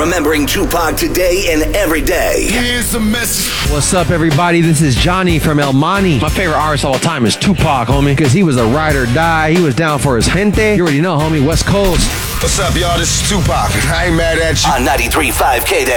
remembering Tupac today and every day. Here's the message. What's up, everybody? This is Johnny from El Mani. My favorite artist of all time is Tupac, homie, because he was a ride or die. He was down for his gente. You already know, homie, West Coast. What's up, y'all? This is Tupac. I ain't mad at you. On 93.5 KD.